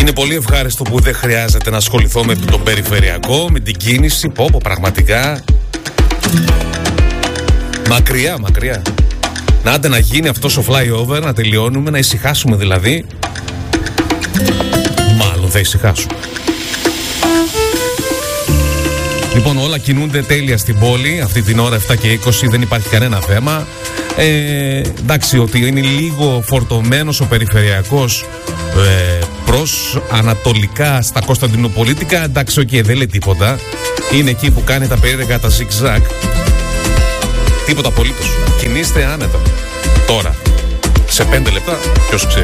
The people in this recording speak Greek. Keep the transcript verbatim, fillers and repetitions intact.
Είναι πολύ ευχάριστο που δεν χρειάζεται να ασχοληθώ με τον περιφερειακό, με την κίνηση. Πω πω, πραγματικά. Μακριά, μακριά. Να άντε να γίνει αυτός ο flyover, να τελειώνουμε, να ησυχάσουμε δηλαδή. Μάλλον θα ησυχάσουμε. Λοιπόν, όλα κινούνται τέλεια στην πόλη. Αυτή την ώρα επτά και είκοσι δεν υπάρχει κανένα θέμα. Ε, εντάξει, ότι είναι λίγο φορτωμένος ο περιφερειακός ε, προς ανατολικά στα Κωνσταντινοπολίτικα. Εντάξει, οκ, okay, δεν λέει τίποτα. Είναι εκεί που κάνει τα περίεργα τα zigzag. Τίποτα απολύτως. Κινήστε άνετα. Τώρα, σε πέντε λεπτά, ποιος ξέρει.